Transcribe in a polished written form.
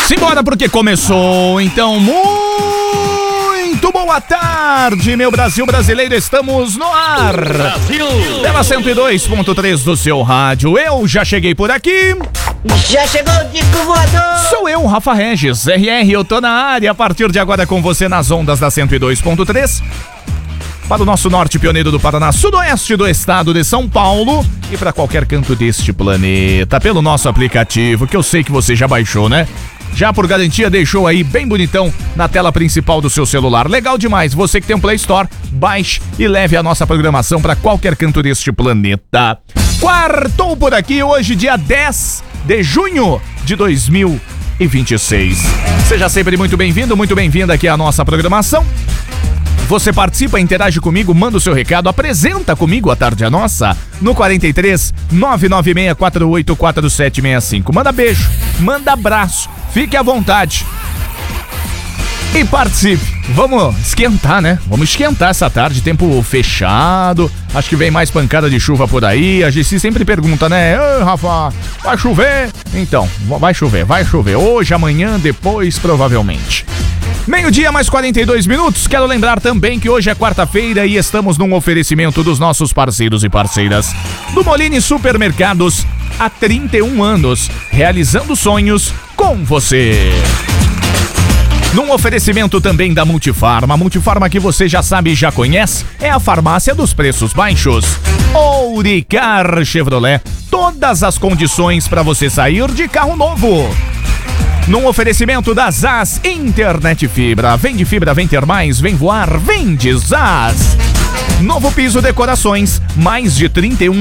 Simbora porque começou, então muito boa tarde, meu Brasil brasileiro, estamos no ar. Brasil! Pela 102.3 do seu rádio, eu já cheguei por aqui. Já chegou o disco voador! Sou eu, Rafa Regis, RR, eu tô na área, a partir de agora com você nas ondas da 102.3. Para o nosso norte pioneiro do Paraná, sudoeste do estado de São Paulo e para qualquer canto deste planeta, pelo nosso aplicativo, que eu sei que você já baixou, né? Já por garantia deixou aí bem bonitão na tela principal do seu celular. Legal demais, você que tem um Play Store, baixe e leve a nossa programação para qualquer canto deste planeta. Quartou por aqui hoje, dia 10 de junho de 2026. Seja sempre muito bem-vindo, muito bem-vinda aqui à nossa programação. Você participa, interage comigo, manda o seu recado, apresenta comigo a Tarde a Nossa no 43 996 484765. Manda beijo, manda abraço, fique à vontade e participe. Vamos esquentar, né? Vamos esquentar essa tarde, tempo fechado. Acho que vem mais pancada de chuva por aí. A Gessi sempre pergunta, né? Rafa, vai chover? Então, vai chover. Hoje, amanhã, depois, provavelmente. Meio-dia mais 42 minutos. Quero lembrar também que hoje é quarta-feira e estamos num oferecimento dos nossos parceiros e parceiras do Molini Supermercados, há 31 anos, realizando sonhos com você. Num oferecimento também da Multifarma. A Multifarma, que você já sabe e já conhece, é a farmácia dos preços baixos. Ouricar Chevrolet, todas as condições para você sair de carro novo. Num oferecimento da Zaz Internet Fibra. Vem de fibra, vem ter mais, vem voar, vem de Zaz. Novo Piso Decorações, mais de 31